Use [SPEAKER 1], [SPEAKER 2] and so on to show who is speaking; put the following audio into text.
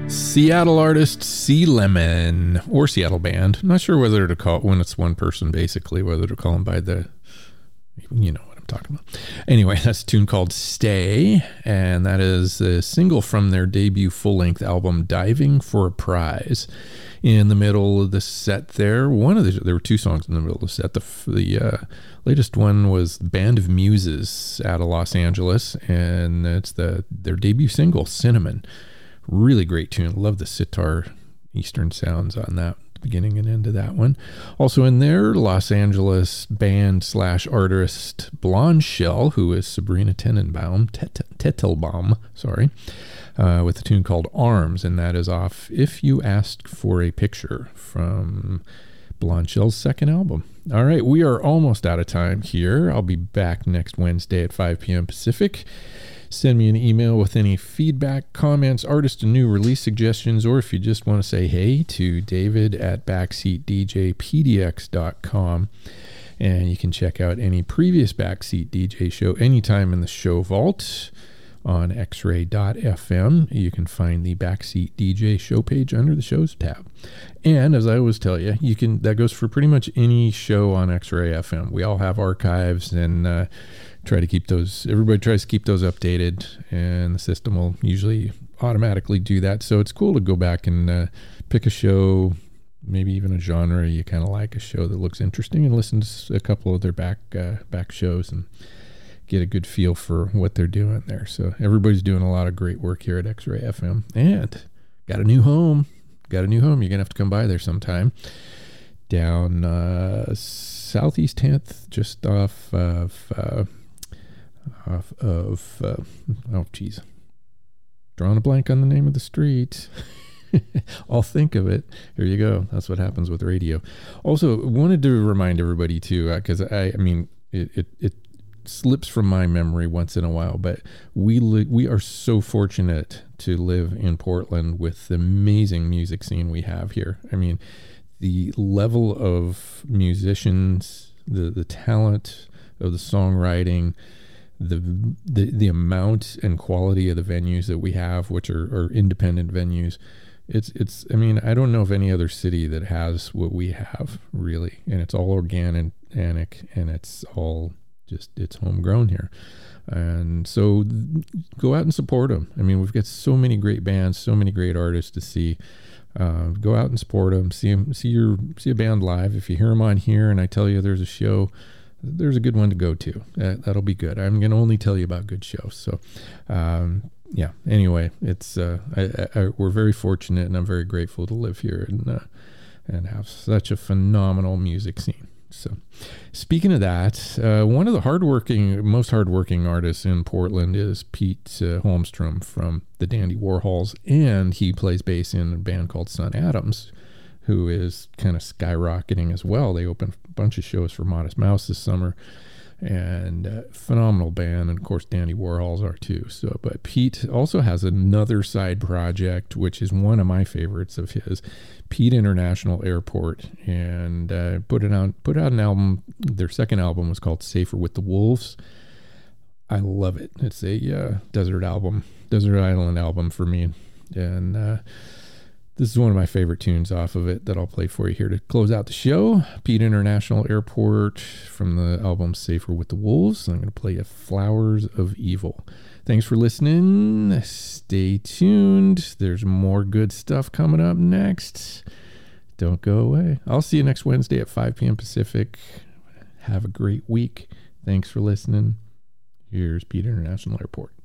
[SPEAKER 1] Seattle artist Sea Lemon, or Seattle band. I'm not sure whether to call it when it's one person, basically, whether to call them by the, you know what I'm talking about. Anyway, that's a tune called Stay, and that is a single from their debut full-length album, Diving for a Prize. In the middle of the set there were two songs in the middle of the set. The latest one was Band of Muses out of Los Angeles, and it's their debut single, Cinnamon. Really great tune. Love the sitar Eastern sounds on that, the beginning and end of that one. Also in there, Los Angeles band / artist Blonde Shell, who is Sabrina Tettelbaum, with a tune called Arms, and that is off If You Asked for a Picture from Blonde Shell's second album. All right, we are almost out of time here. I'll be back next Wednesday at 5 p.m. Pacific. Send me an email with any feedback, comments, artist and new release suggestions, or if you just want to say hey, to David at backseatdjpdx.com. And you can check out any previous Backseat DJ show anytime in the show vault on xray.fm. You can find the Backseat DJ show page under the shows tab. And as I always tell you, that goes for pretty much any show on X-Ray FM. We all have archives, and everybody tries to keep those updated, and the system will usually automatically do that. So it's cool to go back and pick a show, maybe even a genre you kind of like, a show that looks interesting, and listen to a couple of their back shows and get a good feel for what they're doing there. So everybody's doing a lot of great work here at X-Ray FM, and got a new home. You're going to have to come by there sometime. Down Southeast 10th, just off of drawing a blank on the name of the street. I'll think of it. Here you go. That's what happens with radio. Also, wanted to remind everybody too, because it slips from my memory once in a while, but we are so fortunate to live in Portland with the amazing music scene we have here. I mean, the level of musicians, the talent of the songwriting, the amount and quality of the venues that we have, which are independent venues. It's I mean, I don't know of any other city that has what we have, really, and it's all organic, and it's all it's homegrown here. And so go out and support them. I mean, we've got so many great bands, so many great artists to see. Go out and support them. See a band live. If you hear them on here and I tell you there's a show, there's a good one to go to. That'll be good. I'm going to only tell you about good shows. So, yeah, anyway, it's, we're very fortunate, and I'm very grateful to live here and have such a phenomenal music scene. So, speaking of that, one of the most hardworking artists in Portland is Pete Holmstrom from the Dandy Warhols, and he plays bass in a band called Son Adams, who is kind of skyrocketing as well. They opened a bunch of shows for Modest Mouse this summer, and phenomenal band, and of course Dandy Warhols are too. So, but Pete also has another side project, which is one of my favorites of his, Pete International Airport, and put out an album. Their second album was called Safer with the Wolves. I love it. It's a desert island album for me, and this is one of my favorite tunes off of it that I'll play for you here to close out the show. Pete International Airport from the album Safer with the Wolves. I'm going to play you Flowers of Evil. Thanks for listening. Stay tuned. There's more good stuff coming up next. Don't go away. I'll see you next Wednesday at 5 p.m. Pacific. Have a great week. Thanks for listening. Here's Pete International Airport.